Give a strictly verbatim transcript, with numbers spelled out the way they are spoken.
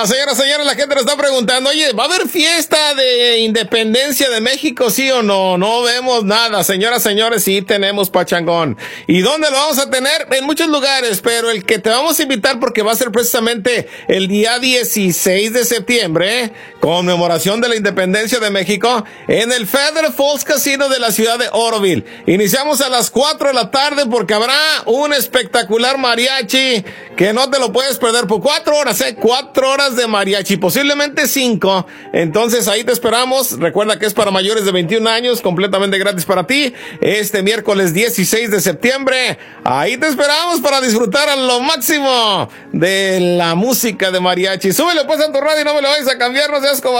Ah, señoras, señores, la gente nos está preguntando, oye, ¿va a haber fiesta de independencia de México, sí o no? No vemos nada. Señoras, señores, sí tenemos pachangón. ¿Y dónde lo vamos a tener? En muchos lugares, pero el que te vamos a invitar porque va a ser precisamente el día dieciséis de septiembre, ¿eh? Conmemoración de la independencia de México, en el Feather Falls Casino de la ciudad de Oroville. Iniciamos a las cuatro de la tarde porque habrá un espectacular mariachi que no te lo puedes perder por cuatro horas, ¿eh? Cuatro horas de mariachi, posiblemente cinco. Entonces ahí te esperamos. Recuerda que es para mayores de veintiún años, completamente gratis para ti. Este miércoles dieciséis de septiembre. Ahí te esperamos para disfrutar a lo máximo de la música de mariachi. Súbele pues a tu radio y no me lo vayas a cambiar, no seas cobarde.